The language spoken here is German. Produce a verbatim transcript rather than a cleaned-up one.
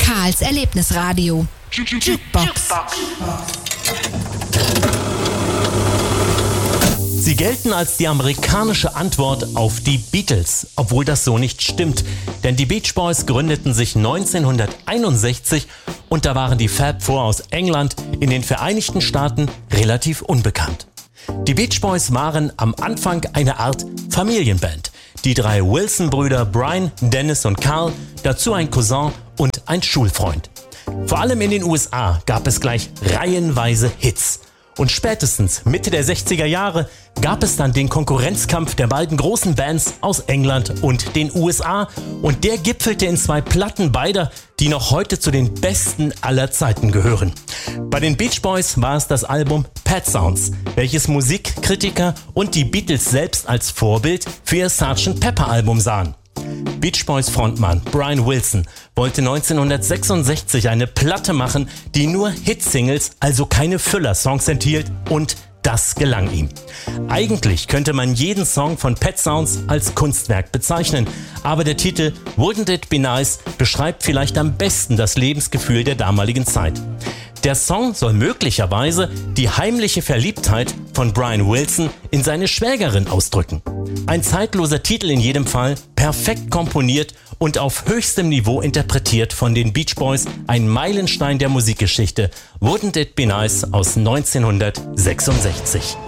Karls Erlebnisradio. Jukebox. Sie gelten als die amerikanische Antwort auf die Beatles, obwohl das so nicht stimmt. Denn die Beach Boys gründeten sich neunzehnhunderteinundsechzig und da waren die Fab Four aus England in den Vereinigten Staaten relativ unbekannt. Die Beach Boys waren am Anfang eine Art Familienband. Die drei Wilson-Brüder Brian, Dennis und Carl, dazu ein Cousin und ein Schulfreund. Vor allem in den U S A gab es gleich reihenweise Hits. Und spätestens Mitte der sechziger Jahre gab es dann den Konkurrenzkampf der beiden großen Bands aus England und den U S A und der gipfelte in zwei Platten beider, die noch heute zu den besten aller Zeiten gehören. Bei den Beach Boys war es das Album Pet Sounds, welches Musikkritiker und die Beatles selbst als Vorbild für ihr Sergeant Pepper Album sahen. Beach Boys Frontmann Brian Wilson wollte neunzehnhundertsechsundsechzig eine Platte machen, die nur Hitsingles, also keine Füller-Songs enthielt, und das gelang ihm. Eigentlich könnte man jeden Song von Pet Sounds als Kunstwerk bezeichnen, aber der Titel Wouldn't It Be Nice beschreibt vielleicht am besten das Lebensgefühl der damaligen Zeit. Der Song soll möglicherweise die heimliche Verliebtheit von Brian Wilson in seine Schwägerin ausdrücken. Ein zeitloser Titel in jedem Fall, perfekt komponiert und auf höchstem Niveau interpretiert von den Beach Boys, ein Meilenstein der Musikgeschichte. Wouldn't It Be Nice aus neunzehnhundertsechsundsechzig.